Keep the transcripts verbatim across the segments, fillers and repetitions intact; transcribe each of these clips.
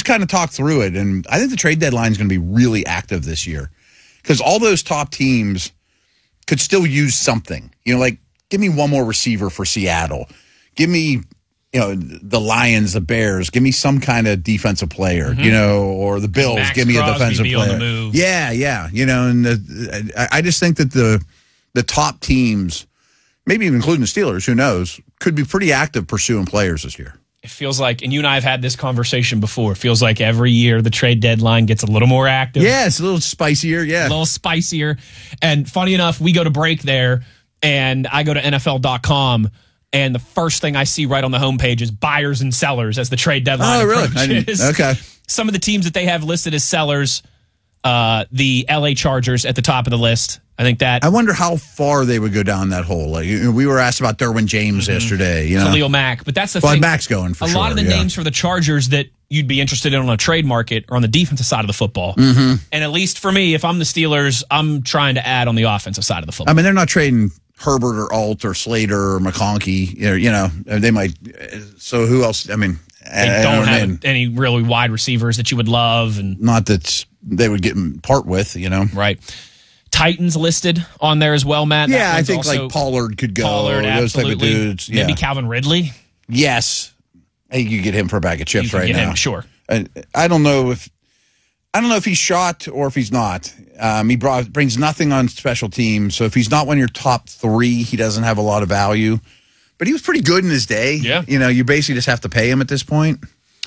kind of talked through it, and I think the trade deadline is going to be really active this year because all those top teams could still use something. You know, like, give me one more receiver for Seattle. Give me, you know, the Lions, the Bears. Give me some kind of defensive player, mm-hmm. you know, or the Bills. Max give me Crosby a defensive be player. On the move. Yeah, yeah. You know, and the, I, I just think that the the top teams, maybe even including the Steelers, who knows, could be pretty active pursuing players this year. It feels like, and you and I have had this conversation before, it feels like every year the trade deadline gets a little more active. Yeah, it's a little spicier, yeah. A little spicier. And funny enough, we go to break there, and I go to N F L dot com, and the first thing I see right on the homepage is buyers and sellers as the trade deadline oh, really? approaches. Okay. Some of the teams that they have listed as sellers, uh, the L A Chargers at the top of the list. I think that. I wonder how far they would go down that hole. Like, we were asked about Derwin James mm-hmm. yesterday. You know, Khalil Mack, but that's the well, thing. Mack's going for a sure. lot of the yeah. names for the Chargers that you'd be interested in on a trade market are on the defensive side of the football. Mm-hmm. And at least for me, if I'm the Steelers, I'm trying to add on the offensive side of the football. I mean, they're not trading Herbert or Alt or Slater or McConkey. You know, they might. So who else? I mean, they I, don't I have mean, any really wide receivers that you would love, and not that they would get part with. You know, right. Titans listed on there as well, Matt. Yeah, I think like Pollard could go. Pollard, those absolutely. type of dudes. Yeah. Maybe Calvin Ridley. Yes, hey, you get him for a bag of chips you can right get now. Him, sure. I, I don't know if I don't know if he's shot or if he's not. Um, he brought, brings nothing on special teams, so if he's not one of your top three, he doesn't have a lot of value. But he was pretty good in his day. Yeah, you know, you basically just have to pay him at this point.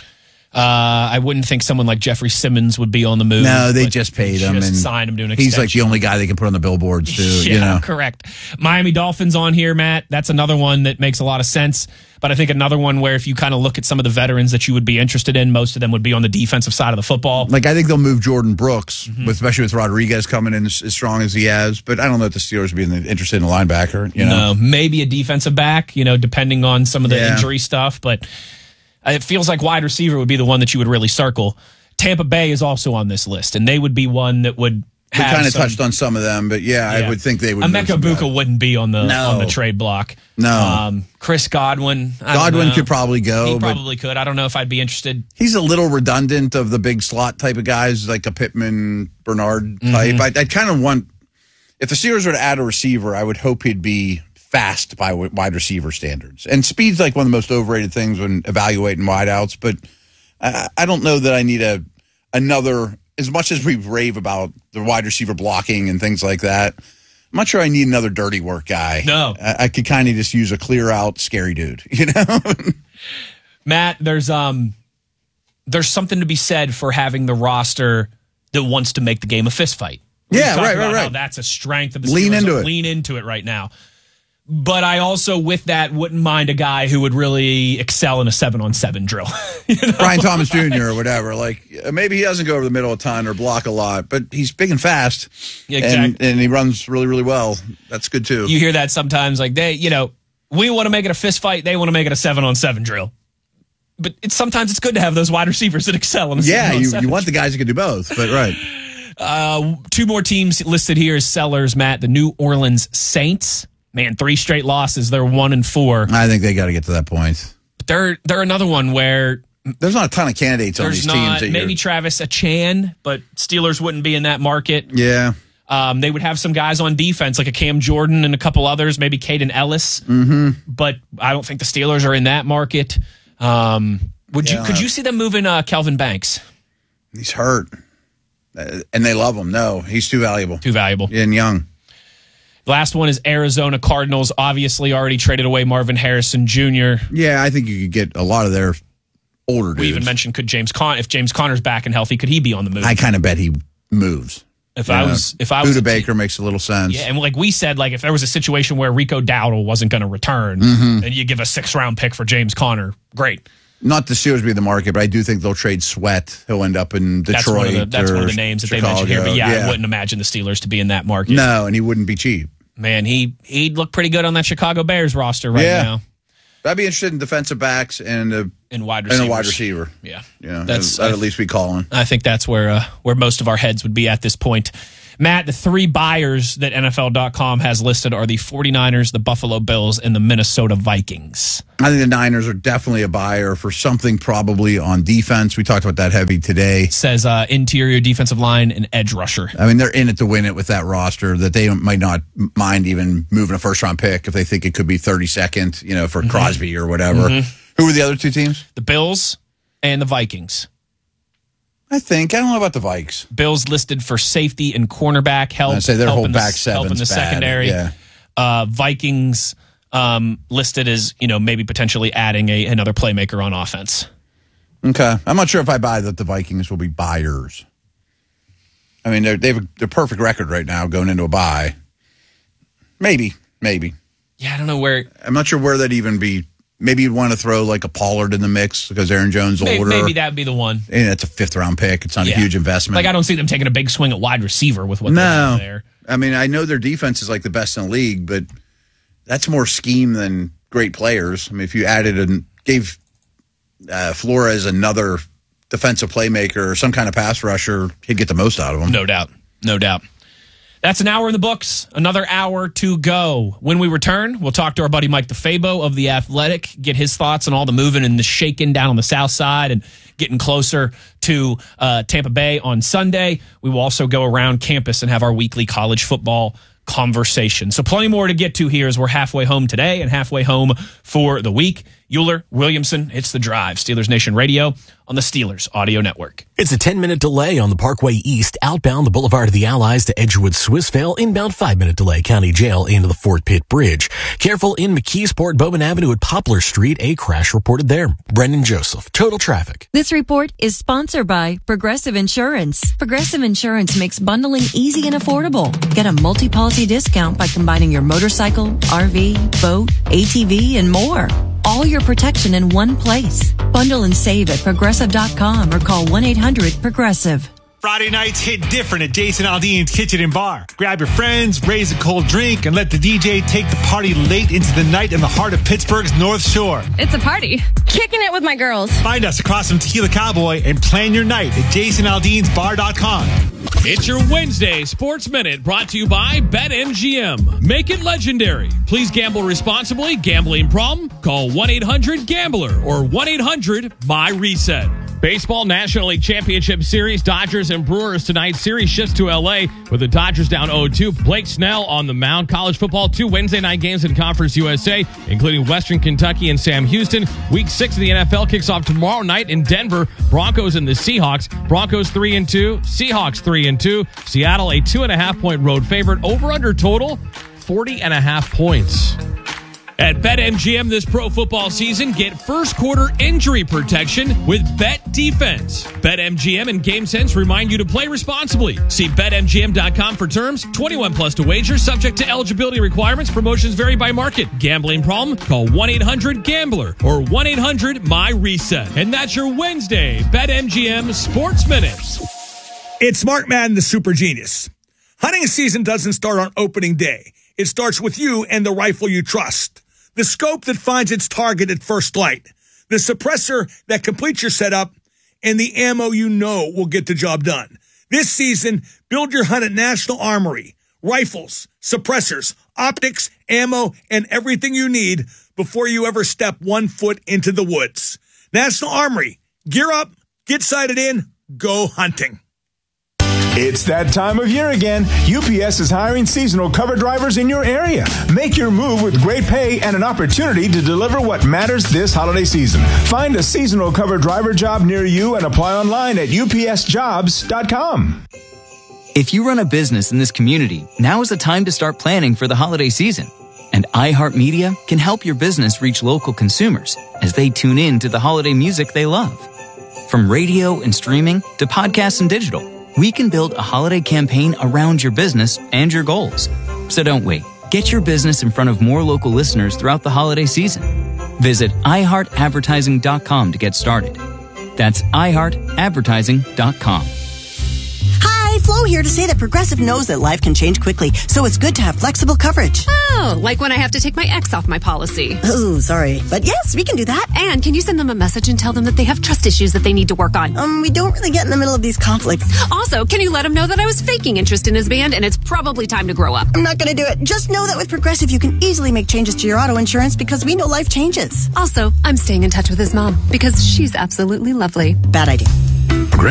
Uh, I wouldn't think someone like Jeffrey Simmons would be on the move. No, they just paid him just and signed him to an extension. He's like the only guy they can put on the billboards too. Yeah, you know, correct. Miami Dolphins on here, Matt. That's another one that makes a lot of sense. But I think another one where if you kind of look at some of the veterans that you would be interested in, most of them would be on the defensive side of the football. Like I think they'll move Jordan Brooks, Mm-hmm. with, especially with Rodriguez coming in as, as strong as he has. But I don't know if the Steelers would be in the, interested in a linebacker. You know, no, maybe a defensive back. You know, depending on some of the Yeah. injury stuff, but. It feels like wide receiver would be the one that you would really circle. Tampa Bay is also on this list, and they would be one that would have we kind of some, touched on some of them, but yeah, yeah. I would think they would. Emeka Buka wouldn't be on the no. on the trade block. No. Um, Chris Godwin. I Godwin could probably go. He probably could. I don't know if I'd be interested. He's a little redundant of the big slot type of guys, like a Pittman, Bernard type. Mm-hmm. I, I kind of want, if the Steelers were to add a receiver, I would hope he'd be fast by wide receiver standards. And speed's like one of the most overrated things when evaluating wideouts, but I, I don't know that I need a another, as much as we rave about the wide receiver blocking and things like that, I'm not sure I need another dirty work guy. No. I, I could kind of just use a clear out, scary dude, you know? Matt, there's um there's something to be said for having the roster that wants to make the game a fist fight. We've Yeah, talked right, about right, how right. that's a strength of the Steelers. Lean into it. Lean into it right now. But I also, with that, wouldn't mind a guy who would really excel in a seven-on-seven drill. You know? Brian Thomas Junior or whatever. Like, maybe he doesn't go over the middle a ton or block a lot, but he's big and fast. Yeah, exactly. And, and he runs really, really well. That's good, too. You hear that sometimes, like, they, you know, we want to make it a fist fight. They want to make it a seven-on-seven drill. But it's sometimes it's good to have those wide receivers that excel in a yeah, you, seven-on-seven you want the guys who can do both, but right. Uh, two more teams listed here as sellers, Matt. The New Orleans Saints. Man, three straight losses. They're one and four. I think they got to get to that point. But they're they're another one where there's not a ton of candidates on these not, teams. That maybe you're... Travis Achan, but Steelers wouldn't be in that market. Yeah. Um, they would have some guys on defense like a Cam Jordan and a couple others, maybe Caden Ellis. Mm-hmm. But I don't think the Steelers are in that market. Um, would yeah, you? Could you see them moving uh, Kelvin Banks? He's hurt, uh, and they love him. No, he's too valuable. Too valuable. And young. Last one is Arizona Cardinals. Obviously, already traded away Marvin Harrison Junior Yeah, I think you could get a lot of their older dudes. We even mentioned could James Con if James Conner's back and healthy, could he be on the move? I kind of bet he moves. If You I know, was, if I was, Buda Baker makes a little sense. Yeah, and like we said, like if there was a situation where Rico Dowdle wasn't going to return, mm-hmm. and you give a six round pick for James Conner, great. Not the Steelers be the market, but I do think they'll trade Sweat. He'll end up in Detroit. That's one of the, that's one of the names that Chicago. they mentioned here. But yeah, yeah, I wouldn't imagine the Steelers to be in that market. No, and he wouldn't be cheap. Man, he he'd look pretty good on that Chicago Bears roster right yeah. now. I'd be interested in defensive backs and a and wide and receivers. a wide receiver. Yeah, yeah, that's that'd at least be calling. I think that's where uh, where most of our heads would be at this point. Matt, the three buyers that N F L dot com has listed are the 49ers, the Buffalo Bills, and the Minnesota Vikings. I think the Niners are definitely a buyer for something probably on defense. We talked about that heavy today. It says uh, interior defensive line and edge rusher. I mean, they're in it to win it with that roster that they might not mind even moving a first-round pick if they think it could be thirty-second, you know, for mm-hmm. Crosby or whatever. Mm-hmm. Who were the other two teams? The Bills and the Vikings. I think. I don't know about the Vikes. Bills listed for safety and cornerback help. I'd say their whole in back the, seven's help in the bad. secondary. Yeah. Uh, Vikings um, listed as, you know, maybe potentially adding a, another playmaker on offense. Okay. I'm not sure if I buy that the Vikings will be buyers. I mean, they're, they have a they're perfect record right now going into a bye. Maybe. Maybe. Yeah, I don't know where. I'm not sure where that'd even be. Maybe you'd want to throw like a Pollard in the mix because Aaron Jones maybe, older. Maybe that'd be the one. And it's a fifth round pick. It's not yeah. a huge investment. Like I don't see them taking a big swing at wide receiver with what no. they have there. I mean, I know their defense is like the best in the league, but that's more scheme than great players. I mean, if you added and gave uh, Flores another defensive playmaker or some kind of pass rusher, he'd get the most out of him. No doubt. No doubt. That's an hour in the books. Another hour to go. When we return, we'll talk to our buddy Mike DeFabo of The Athletic, get his thoughts on all the moving and the shaking down on the south side and getting closer to uh, Tampa Bay on Sunday. We will also go around campus and have our weekly college football conversation. So plenty more to get to here as we're halfway home today and halfway home for the week. Euler, Williamson, it's The Drive. Steelers Nation Radio on the Steelers Audio Network. It's a ten-minute delay on the Parkway East, outbound the Boulevard of the Allies to Edgewood Swissvale, inbound five-minute delay, County Jail into the Fort Pitt Bridge. Careful in McKeesport, Bowman Avenue at Poplar Street, a crash reported there. Brendan Joseph, Total Traffic. This report is sponsored by Progressive Insurance. Progressive Insurance makes bundling easy and affordable. Get a multi-policy discount by combining your motorcycle, R V, boat, A T V, and more. All your protection in one place. Bundle and save at progressive dot com or call one eight hundred progressive. Friday nights hit different at Jason Aldean's Kitchen and Bar. Grab your friends, raise a cold drink, and let the D J take the party late into the night in the heart of Pittsburgh's North Shore. It's a party. Kicking it with my girls. Find us across from Tequila Cowboy and plan your night at jason aldeans bar dot com. It's your Wednesday Sports Minute brought to you by BetMGM. Make it legendary. Please gamble responsibly. Gambling problem? Call one eight hundred gambler or one eight hundred my reset. Baseball National League Championship Series, Dodgers and Brewers tonight. Series shifts to L A with the Dodgers down oh two. Blake Snell on the mound. College football, two Wednesday night games in Conference U S A, including Western Kentucky and Sam Houston. Week six of the N F L kicks off tomorrow night in Denver. Broncos and the Seahawks. Broncos three and two. Seahawks three and two. Seattle a two and a half point road favorite. Over under total forty and a half points. At BetMGM this pro football season, get first quarter injury protection with Bet Defense. BetMGM and GameSense remind you to play responsibly. See Bet M G M dot com for terms. twenty-one plus to wager, subject to eligibility requirements. Promotions vary by market. Gambling problem? Call one eight hundred gambler or one eight hundred my reset. And that's your Wednesday BetMGM Sports Minutes. It's Mark Madden, the super genius. Hunting season doesn't start on opening day. It starts with you and the rifle you trust. The scope that finds its target at first light, the suppressor that completes your setup, and the ammo you know will get the job done. This season, build your hunt at National Armory. Rifles, suppressors, optics, ammo, and everything you need before you ever step one foot into the woods. National Armory. Gear up, get sighted in, go hunting. It's that time of year again. U P S is hiring seasonal cover drivers in your area. Make your move with great pay and an opportunity to deliver what matters this holiday season. Find a seasonal cover driver job near you and apply online at U P S jobs dot com. If you run a business in this community, now is the time to start planning for the holiday season. And iHeartMedia can help your business reach local consumers as they tune in to the holiday music they love. From radio and streaming to podcasts and digital, we can build a holiday campaign around your business and your goals. So don't wait. Get your business in front of more local listeners throughout the holiday season. Visit i heart advertising dot com to get started. That's i heart advertising dot com. Hi, Flo here to say that Progressive knows that life can change quickly, so it's good to have flexible coverage. Oh, like when I have to take my ex off my policy. Oh, sorry. But yes, we can do that. And can you send them a message and tell them that they have trust issues that they need to work on? Um, we don't really get in the middle of these conflicts. Also, can you let him know that I was faking interest in his band and it's probably time to grow up? I'm not going to do it. Just know that with Progressive, you can easily make changes to your auto insurance because we know life changes. Also, I'm staying in touch with his mom because she's absolutely lovely. Bad idea.